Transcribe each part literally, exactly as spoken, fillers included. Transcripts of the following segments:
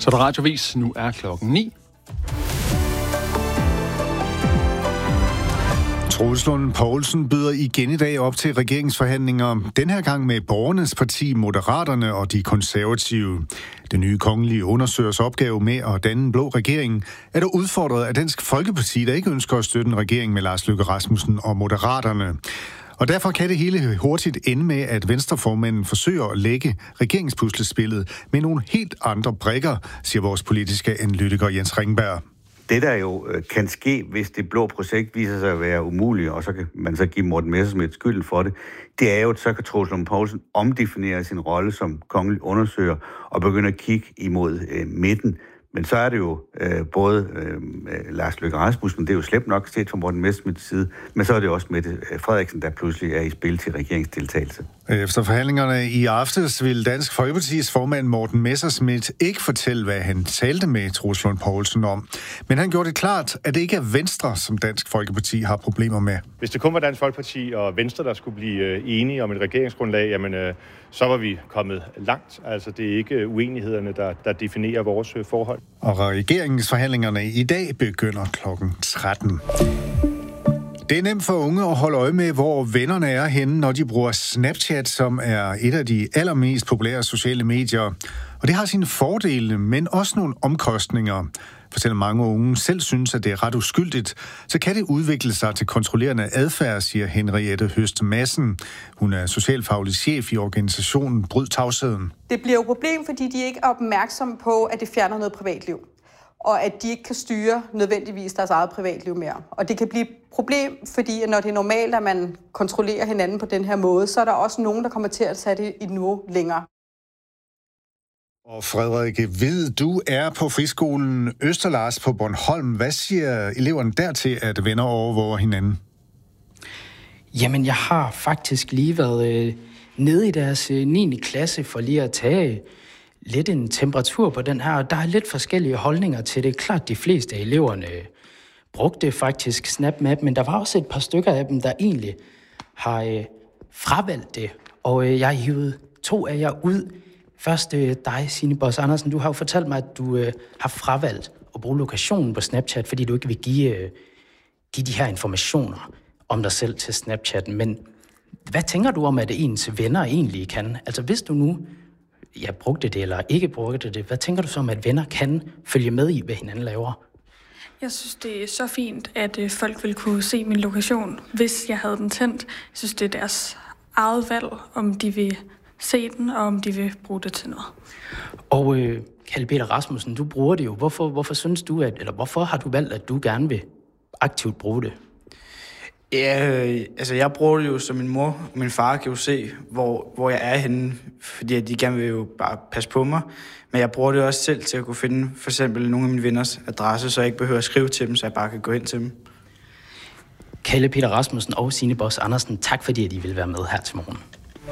Så der radiovis. Nu er klokken ni. Troels Lund Poulsen byder igen i dag op til regeringsforhandlinger. Den her gang med Borgernes Parti, Moderaterne og de konservative. Den nye kongelige undersøgers opgave med at danne en blå regering er der udfordret af Dansk Folkeparti, der ikke ønsker at støtte en regering med Lars Løkke Rasmussen og Moderaterne. Og derfor kan det hele hurtigt ende med, at Venstreformanden forsøger at lægge regeringspuslespillet med nogle helt andre brikker, siger vores politiske analytiker Jens Ringberg. Det, der jo kan ske, hvis det blå projekt viser sig at være umuligt, og så kan man så give Morten Messerschmidt skylden for det, det er jo, at så kan Troels Lund Poulsen omdefinere sin rolle som kongelig undersøger og begynde at kigge imod øh, midten. Men så er det jo øh, både øh, Lars Løkke Rasmussen, det er jo slemt nok set fra Morten Messerschmidts side, men så er det også Mette Frederiksen, der pludselig er i spil til regeringsdeltagelse. Efter forhandlingerne i aftes vil Dansk Folkepartis formand Morten Messerschmidt ikke fortælle, hvad han talte med Troels Lund Poulsen om. Men han gjorde det klart, at det ikke er Venstre, som Dansk Folkeparti har problemer med. Hvis det kun var Dansk Folkeparti og Venstre, der skulle blive enige om et regeringsgrundlag, jamen øh, så var vi kommet langt. Altså det er ikke uenighederne, der, der definerer vores forhold. Og regeringsforhandlingerne i dag begynder klokken tretten. Det er nemt for unge at holde øje med, hvor vennerne er henne, når de bruger Snapchat, som er et af de allermest populære sociale medier. Og det har sine fordele, men også nogle omkostninger. For selvom mange unge selv synes, at det er ret uskyldigt, så kan det udvikle sig til kontrollerende adfærd, siger Henriette Høst Madsen. Hun er socialfaglig chef i organisationen Bryd Tavsheden. Det bliver jo et problem, fordi de ikke er opmærksomme på, at det fjerner noget privatliv. Og at de ikke kan styre nødvendigvis deres eget privatliv mere. Og det kan blive et problem, fordi når det er normalt, at man kontrollerer hinanden på den her måde, så er der også nogen, der kommer til at sætte det i et niveau længere. Og Frederik Hvid, du er på friskolen Østerlars på Bornholm. Hvad siger eleverne dertil, at venner overvåger hinanden? Jamen, jeg har faktisk lige været øh, nede i deres øh, niende klasse for lige at tage lidt en temperatur på den her. Der er lidt forskellige holdninger til det. Klart, de fleste af eleverne øh, brugte faktisk SnapMap, men der var også et par stykker af dem, der egentlig har øh, fravalgt det. Og øh, jeg har hivet to af jer ud. Først øh, dig, Signe Boss Andersen. Du har jo fortalt mig, at du øh, har fravalgt at bruge lokationen på Snapchat, fordi du ikke vil give, øh, give de her informationer om dig selv til Snapchatten. Men hvad tænker du om, at det ens venner egentlig kan? Altså hvis du nu ja, brugte det eller ikke brugte det, hvad tænker du så om, at venner kan følge med i, hvad hinanden laver? Jeg synes, det er så fint, at øh, folk vil kunne se min lokation, hvis jeg havde den tændt. Jeg synes, det er deres eget valg, om de vil se den, og om de vil bruge det til noget. Og øh, Kalle Peter Rasmussen, du bruger det jo. Hvorfor, hvorfor synes du, at, eller hvorfor har du valgt, at du gerne vil aktivt bruge det? Ja, øh, altså jeg bruger det jo, så min mor og min far kan jo se, hvor, hvor jeg er henne, fordi de gerne vil jo bare passe på mig. Men jeg bruger det også selv til at kunne finde for eksempel nogle af mine venners adresse, så jeg ikke behøver at skrive til dem, så jeg bare kan gå hen til dem. Kalle Peter Rasmussen og Signe Boss Andersen, tak fordi at I vil være med her til morgen.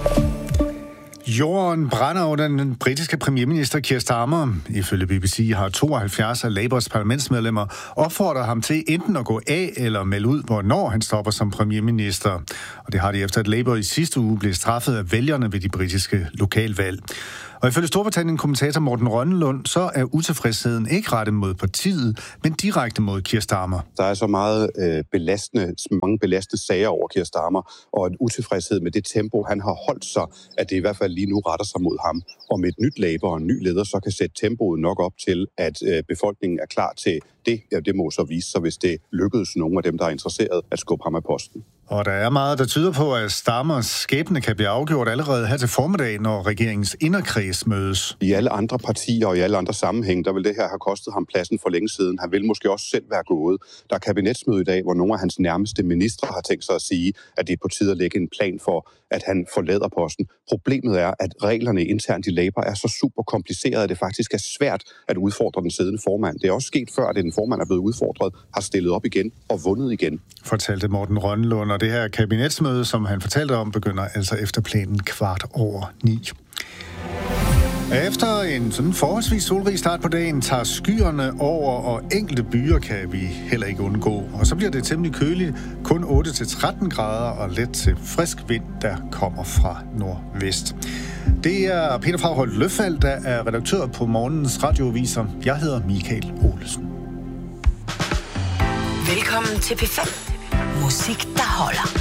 Jorden brænder under den britiske premierminister Keir Starmer. Ifølge B B C har tooghalvfjerds af Labours parlamentsmedlemmer opfordret ham til enten at gå af eller melde ud, hvornår han stopper som premierminister. Og det har de efter, at Labour i sidste uge blev straffet af vælgerne ved de britiske lokalvalg. Og ifølge Storbritannien-kommentator Morten Rønnelund, så er utilfredsheden ikke rettet mod partiet, men direkte mod Keir Starmer. Der er så meget øh, belastende, mange belastende sager over Keir Starmer, og en utilfredshed med det tempo, han har holdt sig, at det i hvert fald lige nu retter sig mod ham. Og med et nyt Labour og en ny leder, så kan sætte tempoet nok op til, at øh, befolkningen er klar til det. Ja, det må så vise sig, hvis det lykkedes nogle af dem, der er interesseret, at skubbe ham af posten. Og der er meget, der tyder på, at Starmers skæbne kan blive afgjort allerede her til formiddag, når regeringens inderkreds mødes. I alle andre partier og i alle andre sammenhæng, der vil det her have kostet ham pladsen for længe siden. Han vil måske også selv være gået. Der er kabinetsmøde i dag, hvor nogle af hans nærmeste ministre har tænkt sig at sige, at det er på tide at lægge en plan for, at han forlader posten. Problemet er, at reglerne internt i Labour er så super komplicerede, at det faktisk er svært at udfordre den siddende formand. Det er også sket før, at en formand er blevet udfordret, har stillet op igen og vundet igen. Fortalte Morten Rønnelund, og det her kabinetsmøde, som han fortalte om, begynder altså efter planen kvart over ni. Efter en sådan forholdsvis solrig start på dagen, tager skyerne over, og enkelte byer kan vi heller ikke undgå. Og så bliver det temmelig køligt, kun otte til tretten grader og let til frisk vind, der kommer fra nordvest. Det er Peter Fragholt Løffald, der er redaktør på morgenens radioaviser. Jeg hedder Michael Olesen. Velkommen til P fem. Musik, der holder.